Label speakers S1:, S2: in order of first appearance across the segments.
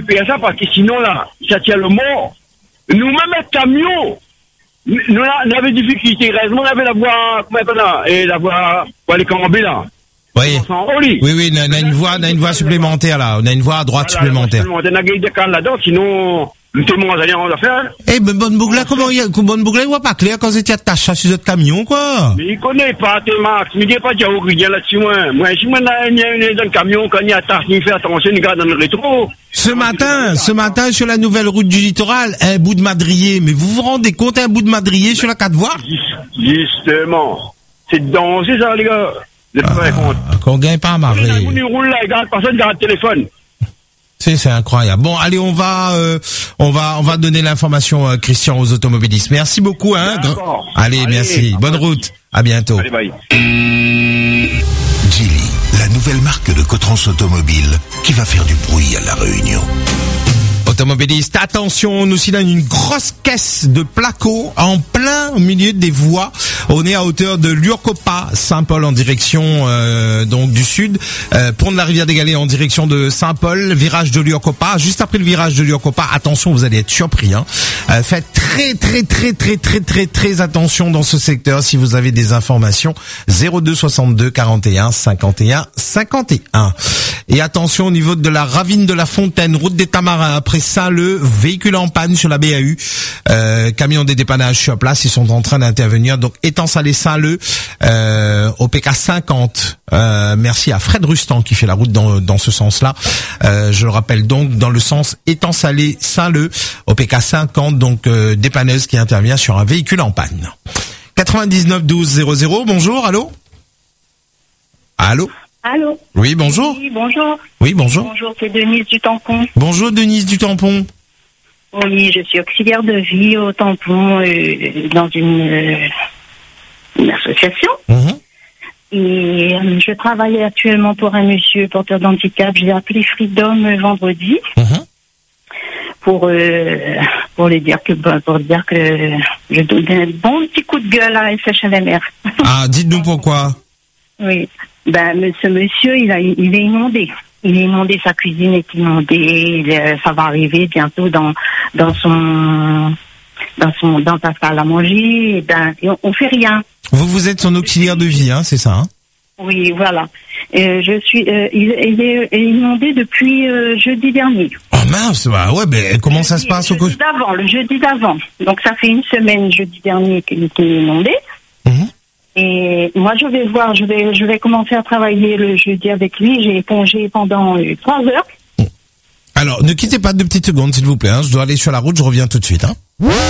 S1: récupérer ça parce que sinon, là, ça tient le mort. Nous-mêmes, les camions, nous avons des difficultés. Heureusement, on avait la voie, et la voie, pour aller camber là.
S2: Oui. Oui, on a une voie supplémentaire là. On a une voie à droite supplémentaire.
S1: On a des cas là-dedans, sinon, le témoin va rien en faire.
S2: Eh, ben, Bonne Bougla, il voit pas clair quand vous étiez attaché sur votre camion, quoi.
S1: Mais il connaît pas tes marques. Il dit pas qu'il y a rien là-dessus, moi. Moi, si moi, il y a un camion, quand il y a attache, il fait attention, il garde dans le rétro.
S2: Ce matin, sur la nouvelle route du littoral, un bout de madrier. Mais vous vous rendez compte, un bout de madrier sur la 4 voies?
S1: Justement. C'est danger, ça, les gars.
S2: Qu'on gagne pas à marrer.
S1: Il roule là, il garde personne, il garde le téléphone.
S2: C'est incroyable. Bon, allez, on va donner l'information, Christian, aux automobilistes. Merci beaucoup, hein. Allez, merci. Bonne route. À bientôt.
S1: Allez, bye.
S3: Geely, la nouvelle marque de Cotrans Automobile qui va faire du bruit à La Réunion.
S2: Automobiliste, attention, nous signalons une grosse caisse de placo en plein milieu des voies. On est à hauteur de Lurcopa, Saint-Paul en direction donc du sud, pont de la rivière des Galets en direction de Saint-Paul, virage de Lurcopa. Juste après le virage de Lurcopa, attention, vous allez être surpris. Hein. Faites très attention dans ce secteur si vous avez des informations. 02 62 41 51 51. Et attention au niveau de la ravine de la Fontaine, route des Tamarins, après Saint-Leu, véhicule en panne sur la BAU, camion des dépannages sur place, ils sont en train d'intervenir. Donc Étang-Salé Saint-Leu, au PK 50. Merci à Fred Rustan qui fait la route dans ce sens-là. Je le rappelle donc dans le sens Étang-Salé Saint-Leu, au PK 50, donc dépanneuse qui intervient sur un véhicule en panne. 99 12 00. Bonjour, allô.
S4: Allô.
S2: Oui, bonjour.
S4: Oui, bonjour.
S2: Oui, bonjour.
S4: Bonjour, c'est Denise du Tampon.
S2: Bonjour, Denise du Tampon.
S4: Oui, je suis auxiliaire de vie au Tampon dans une association. Et je travaille actuellement pour un monsieur porteur d'handicap. J'ai appelé Freedom vendredi pour lui dire que je donne un bon petit coup de gueule à SHLMR.
S2: Ah, dites-nous pourquoi.
S4: Oui. Ce monsieur, il est inondé. Il est inondé, sa cuisine est inondée. Ça va arriver bientôt dans sa salle à manger. Et on fait rien.
S2: Vous êtes son auxiliaire de vie, hein, c'est ça, hein?
S4: Oui, voilà. Il est inondé depuis jeudi dernier.
S2: Oh mince, comment ça se passe au côté?
S4: Le jeudi d'avant. Donc ça fait une semaine, jeudi dernier, qu'il était inondé. Et moi, je vais commencer à travailler le jeudi avec lui. J'ai épongé pendant 3 heures.
S2: Alors, ne quittez pas 2 petites secondes, s'il vous plaît. Hein. Je dois aller sur la route, je reviens tout de suite. Hein.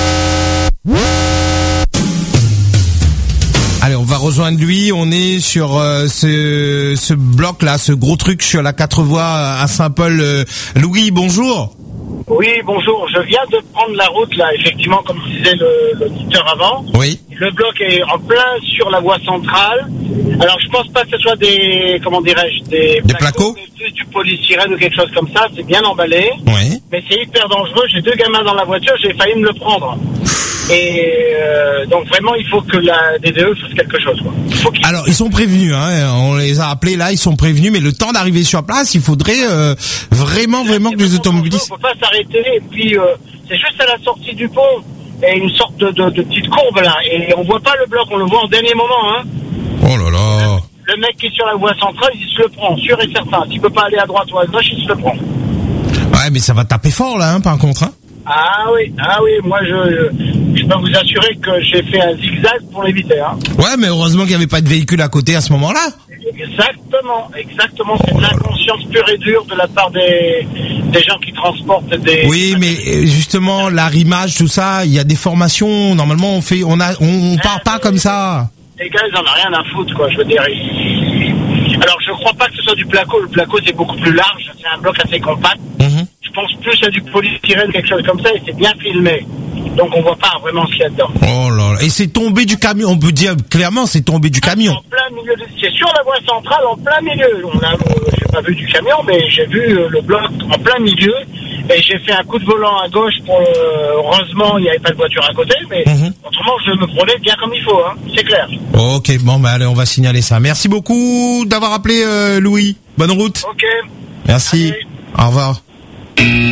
S2: Allez, on va rejoindre lui. On est sur ce bloc-là, ce gros truc sur la 4 voies à Saint-Paul. Louis, bonjour.
S5: Oui, bonjour. Je viens de prendre la route, là, effectivement, comme disait l'auditeur avant.
S2: Oui.
S5: Le bloc est en plein sur la voie centrale. Alors, je pense pas que ce soit des
S2: placos,
S5: mais plus du polystyrène ou quelque chose comme ça. C'est bien emballé.
S2: Oui.
S5: Mais c'est hyper dangereux. J'ai 2 gamins dans la voiture. J'ai failli me le prendre. Et donc vraiment, il faut que la DDE fasse quelque chose, quoi.
S2: Alors, ils sont prévenus, hein. On les a appelés là, ils sont prévenus, mais le temps d'arriver sur place, il faudrait vraiment que les automobilistes.
S5: On peut pas s'arrêter. Et puis, c'est juste à la sortie du pont, et une sorte de petite courbe là, et on voit pas le bloc, on le voit en dernier moment, hein.
S2: Oh là là.
S5: Le mec qui est sur la voie centrale, il se le prend, sûr et certain. S'il peut pas aller à droite ou à gauche, il se le prend.
S2: Ouais, mais ça va taper fort là, hein, par contre, hein.
S5: Ah oui, moi je peux vous assurer que j'ai fait un zigzag pour l'éviter, hein.
S2: Ouais, mais heureusement qu'il n'y avait pas de véhicule à côté à ce moment-là.
S5: Exactement, c'est de l'inconscience pure et dure de la part des gens qui transportent des...
S2: Oui, mais justement, l'arrimage, tout ça, il y a des formations, normalement on part pas comme ça.
S5: Les gars, ils en ont rien à foutre, quoi, je veux dire. Alors, je crois pas que ce soit du placo. Le placo, c'est beaucoup plus large, c'est un bloc assez compact. Je pense plus à du polystyrène, quelque chose comme ça, et c'est bien filmé. Donc on voit pas vraiment ce qu'il y a dedans.
S2: Oh là là. Et c'est tombé du camion, on peut dire clairement, c'est tombé du camion.
S5: En plein milieu, c'est sur la voie centrale, en plein milieu. J'ai pas vu du camion, mais j'ai vu le bloc en plein milieu. Et j'ai fait un coup de volant à gauche pour heureusement il n'y avait pas de voiture à côté, mais autrement je me prenais bien comme il faut, hein. C'est clair.
S2: Ok, bon allez, on va signaler ça. Merci beaucoup d'avoir appelé Louis. Bonne route.
S5: Ok.
S2: Merci.
S5: Allez.
S2: Au revoir.